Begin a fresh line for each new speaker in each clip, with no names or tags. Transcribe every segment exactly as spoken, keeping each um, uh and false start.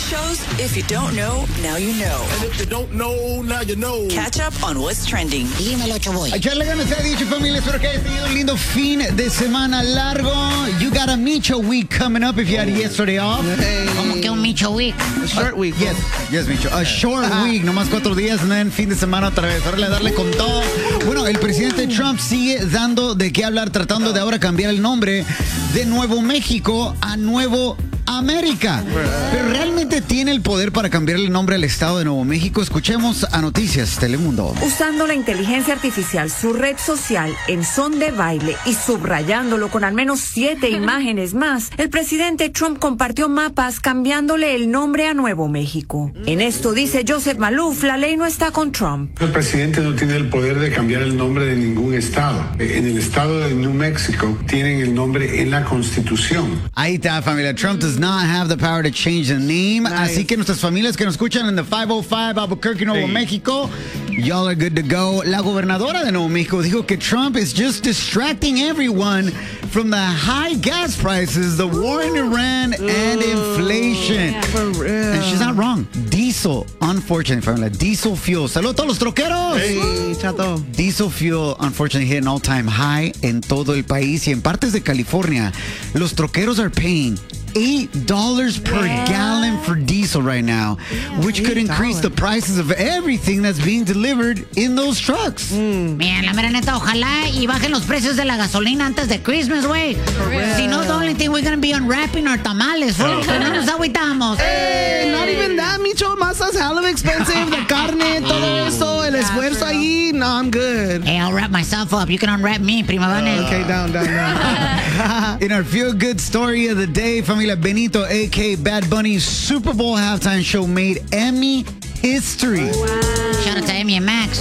shows. If you don't know, now you know.
And if you don't know, now you know.
Catch up on what's trending.
Dímelo, Choboy.
A echarle ganas se ha dicho, familia. Espero que hayas tenido un lindo fin de semana largo. You got a Micho week coming up if you had yesterday off.
Hey. ¿Cómo que un Micho week?
A short week.
Yes, yes, Micho. A short week, nomás cuatro días, and then fin de semana otra vez. Ahora darle con todo. Bueno, el presidente Trump sigue dando de qué hablar, tratando de ahora cambiar el nombre de Nuevo México a Nuevo América. Pero realmente tiene el poder para cambiarle el nombre al estado de Nuevo México. Escuchemos a Noticias Telemundo.
Usando la inteligencia artificial, su red social en son de baile y subrayándolo con al menos siete imágenes más, el presidente Trump compartió mapas cambiándole el nombre a Nuevo México. En esto dice Joseph Maluf, la ley no está con Trump.
El presidente no tiene el poder de cambiar el nombre de ningún estado. En el estado de New Mexico tienen el nombre en la Constitución.
Ahí está, familia. Trump does not have the power to change the name.
Nice.
Así que nuestras familias que nos escuchan en the five oh five Albuquerque, Nuevo
Sí.
México, y'all are good to go. La gobernadora de Nuevo México dijo que Trump is just distracting everyone from the high gas prices, the war in Iran, and inflation.
For real.
And she's not wrong. Diesel, unfortunately, familia, diesel fuel. Saludos a todos los troqueros.
Hey, chato.
Diesel fuel, unfortunately, hit an all-time high en todo el país y en partes de California. Los troqueros are paying eight dollars per
Yeah.
gallon for diesel right now, which could increase the prices of everything that's being delivered in those trucks.
Mira, la mera neta, ojalá y bajen los precios de la gasolina antes de Christmas, güey. Si no, the only thing we're gonna be unwrapping our tamales, fool. No nos agüitamos.
Hey, not even that, Micho. Masa's hell of expensive. The carne, todo eso, el esfuerzo ahí. No, I'm good.
Hey, I'll wrap myself up. You can unwrap me, prima donna.
Okay, down, down, down.
In our feel-good story of the day, familia, Benito, a k a. Bad Bunny's Super Bowl halftime show made Emmy history.
Shout out to Emmy and Max.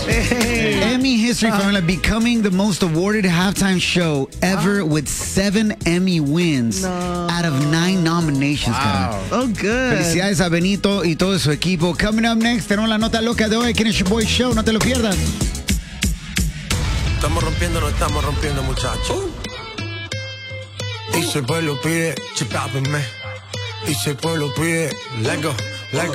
Emmy history, familia, becoming the most awarded halftime show ever with seven Emmy wins out of nine nominations. Wow.
Oh, good.
Felicidades a Benito y todo su equipo. Coming up next, tenemos la nota loca de hoy aquí en el Your Boy Show. No te lo pierdas.
Estamos rompiendo, no estamos rompiendo, muchachos. Y si el pueblo pide, chipápenme. Y si el pueblo pide, let go.